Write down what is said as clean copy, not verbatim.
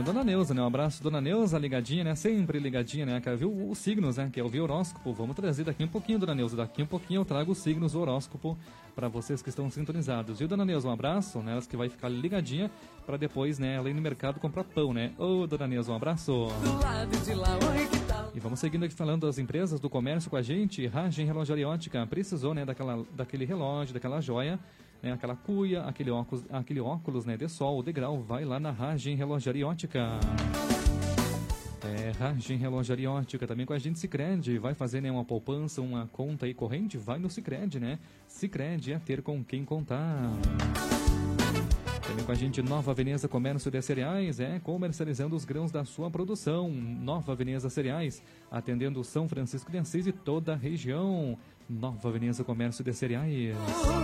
Dona Neuza, né? Um abraço, Dona Neuza, ligadinha, né? Sempre ligadinha, né? Quer ver os signos, né? Quer ouvir o horóscopo? Vamos trazer daqui um pouquinho, Dona Neuza. Daqui um pouquinho eu trago os signos, o horóscopo para vocês que estão sintonizados. Viu, Dona Neuza? Um abraço, né? Elas que vai ficar ligadinha para depois, né? Ela ir no mercado comprar pão, né? Ô, Dona Neuza, um abraço. Do lado de lá, oi, que tal? E vamos seguindo aqui falando das empresas do comércio com a gente. Ragem Relojaria Ótica precisou, né, daquele relógio, daquela joia, né, aquela cuia, aquele óculos, né, de sol, de grau, vai lá na Ragem Relojaria Ótica. Ragem Relojaria Ótica, também com a gente Sicredi, vai fazer, né, uma poupança, uma conta aí corrente, vai no Sicredi, né? Sicredi é ter com quem contar. Também com a gente Nova Veneza Comércio de Cereais, comercializando os grãos da sua produção. Nova Veneza Cereais, atendendo São Francisco de Assis e toda a região. Nova Veneza Comércio de Cereais.